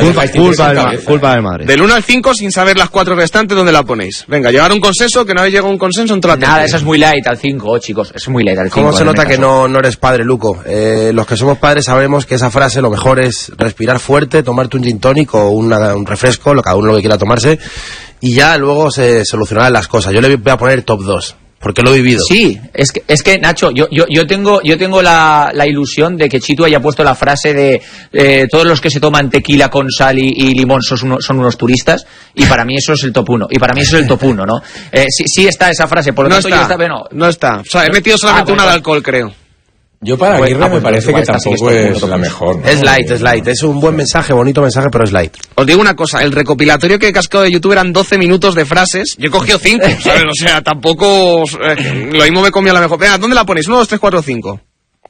Culpa del Madrid. Del 1 al 5, sin saber las 4 restantes, ¿dónde la ponéis? Venga, llegar a un consenso, que no habéis llegado a un consenso en toda la Nada, eso es muy light al 5, chicos. Es muy light al 5. ¿Cómo se nota que no eres padre, Luco? Los que somos padres sabemos que esa frase lo mejor es respirar fuerte, tomarte un gin tonic o un refresco, cada uno lo que quiera tomarse, y ya luego se solucionarán las cosas. Yo le voy a poner top 2. Porque lo he vivido. Sí, es que Nacho, yo tengo la ilusión de que Chitu haya puesto la frase de todos los que se toman tequila con sal y limón son unos turistas, y para mí eso es el top 1. Y para mí eso es el top 1, ¿no? Sí está esa frase, por lo tanto no está. O sea, he metido solamente una de alcohol, creo. Yo para Aguirre me parece que tampoco es la mejor, ¿no? Es light. Es un buen mensaje, bonito mensaje, pero es light. Os digo una cosa, el recopilatorio que he cascado de YouTube eran 12 minutos de frases. Yo he cogido 5, ¿sabes? O sea, tampoco... lo mismo me comía la mejor. Venga, ¿dónde la ponéis? 1, 2, 3, 4, 5.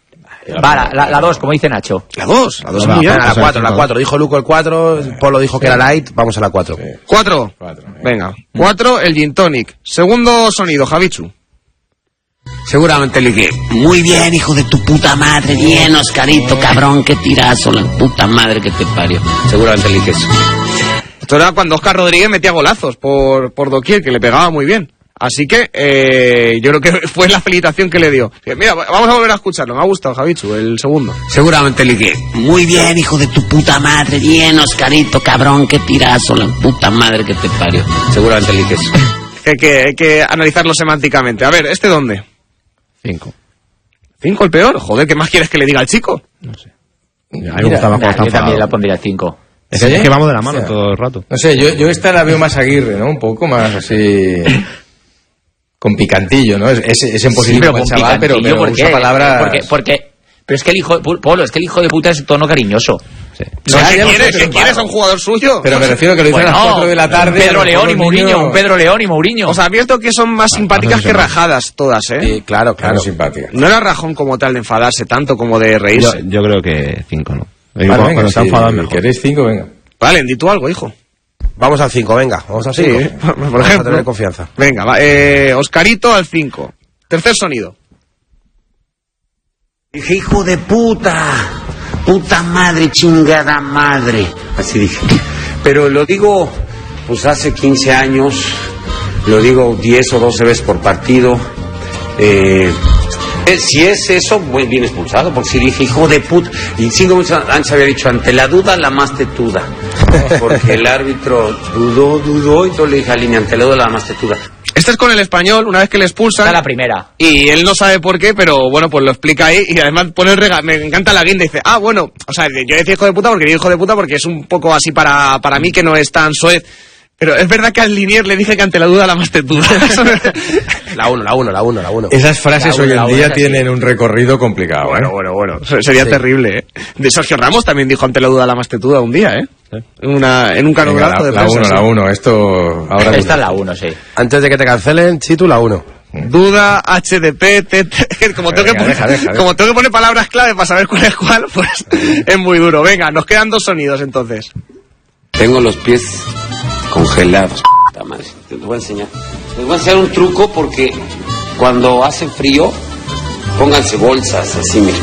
Va, la 2, como dice Nacho. La 2 es muy bien. La 4. Dijo Luco el 4, Polo dijo que era light, vamos a la 4. 4. Venga. 4, el gin tonic. Segundo sonido, Javichu. Seguramente le dije, muy bien, hijo de tu puta madre, bien, Oscarito, cabrón, qué tirazo, la puta madre que te parió. Seguramente le dije eso. Esto era cuando Óscar Rodríguez metía golazos por doquier, que le pegaba muy bien. Así que yo creo que fue la felicitación que le dio. Mira, vamos a volver a escucharlo, me ha gustado, Javichu, el segundo. Seguramente le dije, muy bien, hijo de tu puta madre, bien, Oscarito, cabrón, qué tirazo, la puta madre que te parió. Seguramente le dije eso. Hay que analizarlo semánticamente. A ver, ¿este dónde? 5. ¿5 el peor? Joder, ¿qué más quieres que le diga al chico? No sé. A mí me gustaba cuando está yo también la pondría 5. Es que vamos de la mano todo el rato. No sé, yo esta la veo más Aguirre, ¿no? Un poco más así... con picantillo, ¿no? Es en positivo para el chaval, pero usa palabras... Pero es que el hijo de puta es un tono cariñoso. Sí. ¿Qué quieres a un jugador suyo? Pero me refiero a que lo dicen a las 4 de la tarde. Pedro León y Mourinho. Os advierto que son más simpáticas que rajadas todas, ¿eh? Sí, claro. Simpáticas. No era rajón como tal de enfadarse tanto como de reírse. Yo creo que 5, ¿no? Cuando está enfadado mejor. ¿Queréis 5? Venga. Vale, di tú algo, hijo. Vamos al 5, venga. Vamos al 5. Sí, por ejemplo. A tener confianza. Venga, Oscarito al 5. Tercer sonido. Dije, hijo de puta madre, chingada madre. Así dije. Pero lo digo, pues hace 15 años, lo digo 10 o 12 veces por partido. Si es eso, pues bien expulsado, porque si dije, hijo de puta, y 5 minutos antes había dicho, ante la duda, la más tetuda. Porque el árbitro dudó, y entonces le dije a Línea, ante la duda, la más tetuda. Este es con el Español, una vez que le expulsan. Está la primera. Y él no sabe por qué, pero bueno, pues lo explica ahí. Y además pone me encanta la guinda. Dice, bueno, o sea, yo decía hijo de puta porque digo hijo de puta porque es un poco así para mí, que no es tan soez. Pero es verdad que al Linier le dije que ante la duda la más tetuda. La 1. Esas frases hoy en día tienen un recorrido complicado, ¿eh? Bueno. Sería terrible, ¿eh? De Sergio Ramos también dijo ante la duda la más tetuda un día, ¿eh? En un canograzo de prensa. La 1, esto... ahora esta es la 1, sí. Antes de que te cancelen, Chitu, la 1. Duda, HDP, como tengo que poner palabras clave para saber cuál es cuál, pues es muy duro. Venga, nos quedan 2 sonidos entonces. Tengo los pies congelados. Puta madre. Les voy a enseñar un truco, porque cuando hace frío, pónganse bolsas así, miren.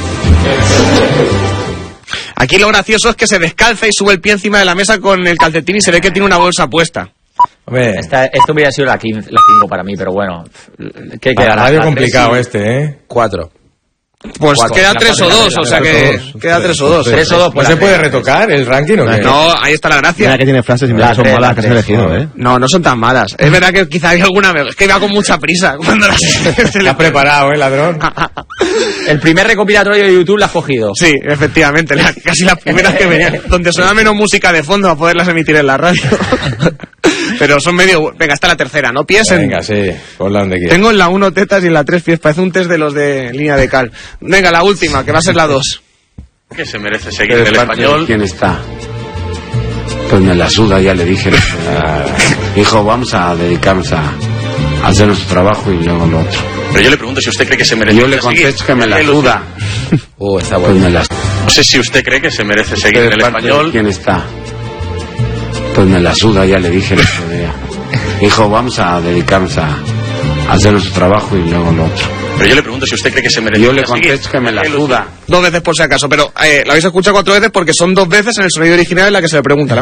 Aquí lo gracioso es que se descalza y sube el pie encima de la mesa con el calcetín y se ve que tiene una bolsa puesta. Hombre, esto hubiera sido la 5 para mí, pero bueno. ¿Qué queda? Radio complicado 4. Pues queda 3 o 2, o sea que queda 3 o 2. 3 o 2. ¿No se puede retocar el ranking o qué? No, ahí está la gracia. Mira que tiene frases y son malas que has elegido, ¿eh? No son tan malas. Es verdad que quizá hay alguna vez. Es que va con mucha prisa cuando Se ha preparado, ladrón. El primer recopilatorio de YouTube lo has cogido. Sí, efectivamente. Casi las primeras que venían. Donde suena menos música de fondo para poderlas emitir en la radio. Pero son medio... Venga, está la tercera, ¿no? Piensen. Venga, sí, ponla donde quieras. Tengo en la 1 tetas y en la 3 pies. Parece un test de los de línea de cal. Venga, la última, que va a ser la 2. ¿Qué se merece seguir del Español? ¿Quién está? Pues me la suda, ya le dije. Hijo, vamos a dedicarnos a hacer nuestro trabajo y luego lo otro. Pero yo le pregunto si usted cree que se merece seguir. Yo le contesto que me la suda. Está bueno. No sé si usted cree que se merece seguir en el Español. ¿Quién está? Pues me la suda, ya le dije el otro día. Hijo, vamos a dedicarnos a hacer nuestro trabajo y luego lo otro. Pero yo le pregunto si usted cree que se merece. Yo le contesto que me la suda. 2 veces por si acaso, pero la habéis escuchado 4 veces porque son 2 veces en el sonido original en la que se le pregunta.